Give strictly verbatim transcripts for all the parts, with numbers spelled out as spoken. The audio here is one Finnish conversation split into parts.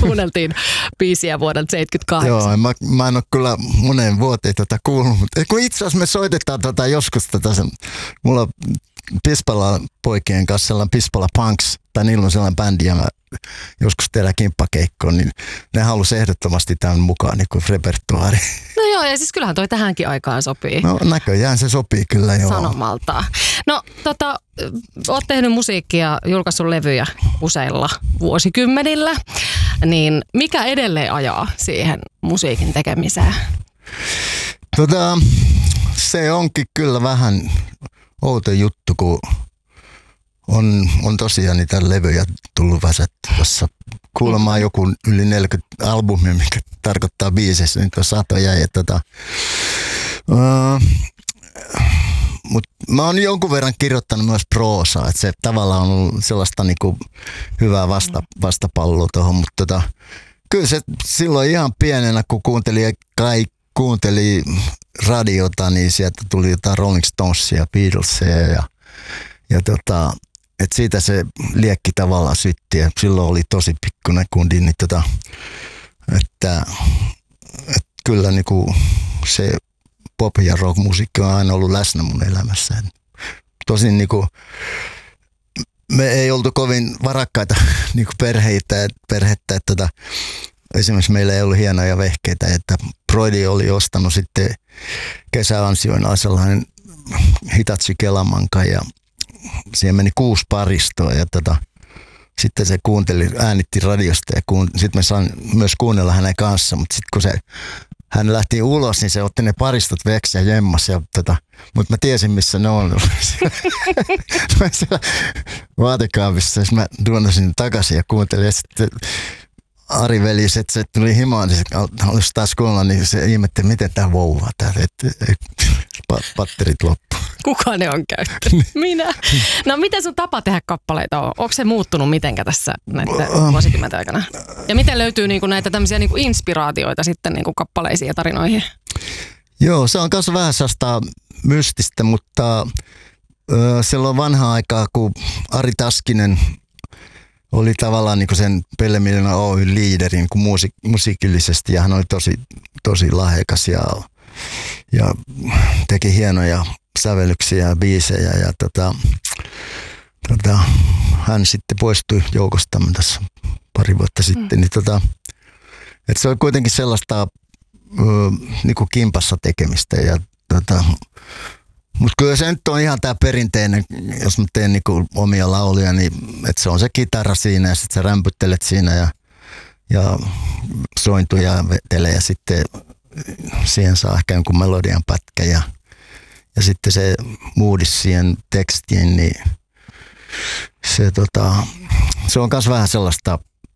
kuunneltiin biisiä vuodelta seitsemänkymmentäkahdeksan. Joo, mä, mä en ole kyllä moneen vuoteen tätä kuullut, mutta kun itse asiassa me soitetaan tota joskus tätä, sen, mulla on Pispala poikien kanssa sellainen Pispala Punks, tai niillä on sellainen bändi, ja mä joskus tehdään kimppakeikkoon, niin ne halusi ehdottomasti tämän mukaan niin kuin repertuaari. No joo, ja siis kyllähän toi tähänkin aikaan sopii. No näköjään se sopii kyllä, joo. Sanomalta. No tota, oot tehnyt musiikkia, julkaissut levyjä useilla vuosikymmenillä, niin mikä edelleen ajaa siihen musiikin tekemiseen? Tota, se onkin kyllä vähän outo juttu, kun on, on tosiaan niitä levyjä tullut väsätty. Tuossa kuulemaa joku yli neljäkymmentä albumia, mikä tarkoittaa biisessä, niin tuossa satoja. Ja tota, uh, mut mä oon jonkun verran kirjoittanut myös proosaa, että se tavallaan on ollut sellaista niinku hyvää vasta, vastapalloa tuohon, mutta tota, kyllä se silloin ihan pienenä, kun kuunteli kai kuunteli radiota, niin sieltä tuli jotain Rolling Stonesia, Beatlesia ja, ja tota, että siitä se liekki tavallaan sytti ja silloin oli tosi pikkuinen kundi, niin tota, että, että kyllä niinku se pop- ja rock-musiikki on aina ollut läsnä mun elämässä. Tosin niinku me ei oltu kovin varakkaita niinku perheitä, perhettä, että tota, esimerkiksi meillä ei ollut hienoja vehkeitä, että Broidi oli ostanut sitten kesäansioina sellainen Hitachi Kelamanka ja siihen meni kuusi paristoa ja tota, sitten se kuunteli, äänitti radiosta ja kuun, sitten me saan myös kuunnella hänen kanssa, mutta sitten kun se, hän lähti ulos, niin se otti ne paristot veksi ja jemmas, ja tota, mutta mä tiesin missä ne on. Mä siellä vaatekaapissa, mä duonasin takaisin ja kuuntelin ja sitten Ari velis, että se tuli himaan, niin se olisi taas kuunnella, niin se ihmetteli, miten tämä vouvaa täällä, että patterit loppu. Kuka ne on käyttänyt? Minä. No miten sun tapa tehdä kappaleita on? Onko se muuttunut mitenkä tässä näiden vuosikymmenten aikana? Ja miten löytyy niinku näitä tämmöisiä niinku inspiraatioita sitten niinku kappaleisiin ja tarinoihin? Joo, se on myös vähän sellaista mystistä, mutta ö, silloin vanhaa aikaa, kun Ari Taskinen oli tavallaan niin kuin sen Pelle Miljoona Oyn liiderin niin musiik- musiikillisesti ja hän oli tosi, tosi lahjakas ja, ja teki hienoja sävellyksiä ja biisejä ja tota, tota, hän sitten poistui joukostamme tässä pari vuotta sitten. Mm. Niin tota, että se oli kuitenkin sellaista ö, niin kuin kimpassa tekemistä ja tota, mutta kyllä se nyt on ihan tämä perinteinen, jos mä teen niinku omia lauluja, niin että se on se kitara siinä ja sitten sä rämpyttelet siinä ja, ja sointuja vetelee ja sitten siihen saa ehkä jonkun melodian pätkä ja, ja sitten se moodis siihen tekstiin, niin se, tota, se on myös vähän sellaista,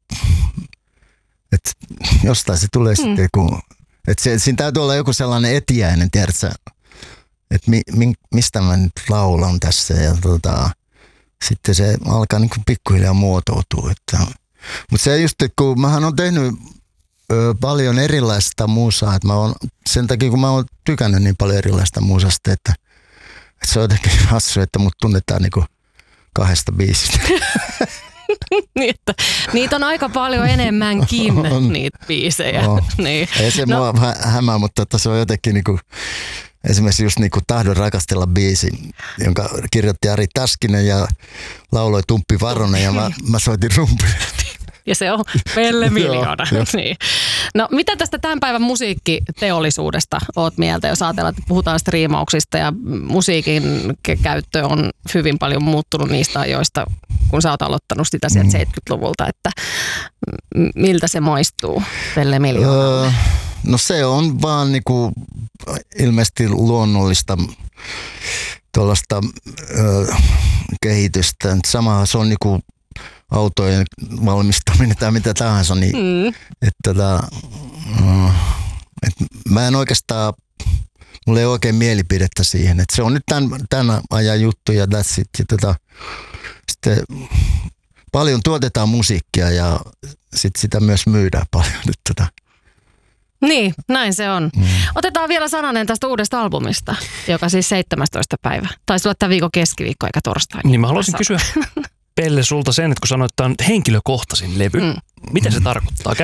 että jostain se tulee mm. sitten, kun, että se, siinä täytyy olla joku sellainen etiäinen, tiedätkö, että mi, mi, mistä mä nyt laulan tässä ja tota, sitten se alkaa niin kuin pikkuhiljaa muotoutua. Mutta se just, että kun mähän on tehnyt ö, paljon erilaista musaa, että mä oon, sen takia kun mä oon tykännyt niin paljon erilaista musasta, että, että se on jotenkin hassu, että mut tunnetaan niin kuin kahdesta biisistä. Niin, että niitä on aika paljon enemmänkin, on, niitä biisejä. On. Niin. Ei se no. mua hä- hämää, mutta että se on jotenkin niinku, esimerkiksi just niinku Tahdon rakastella biisi, jonka kirjoitti Ari Taskinen ja lauloi Tumppi Varonen ja mä, mä soitin rumpuja. Ja se on Pelle Miljoona. Niin. No mitä tästä tämän päivän musiikkiteollisuudesta oot mieltä, jos ajatellaan, että puhutaan striimauksista ja musiikin käyttö on hyvin paljon muuttunut niistä ajoista, kun sä oot aloittanut sitä sieltä mm. seitsemänkymmentäluvulta, että miltä se maistuu Pelle Miljoona? Öö, no se on vaan niinku ilmeisesti luonnollista tuollaista öö, kehitystä. Samahan se on niinku autojen valmistaminen tai mitä tahansa, niin mm. että tota, et mä en oikeastaan, mulla ei oikein mielipidettä siihen, että se on nyt tämän, tämän ajan juttu ja that's it. Ja tota, sitten paljon tuotetaan musiikkia ja sit sitä myös myydään paljon nyt tota. Niin, näin se on. Mm. Otetaan vielä sananen tästä uudesta albumista, joka siis seitsemästoista päivä. Taisi olla tämän viikon keskiviikko eikä torstai. Niin mä haluaisin kysyä Pelle sulta sen, että kun sanoit, että tämä on henkilökohtaisin levy, mm. mitä se tarkoittaa?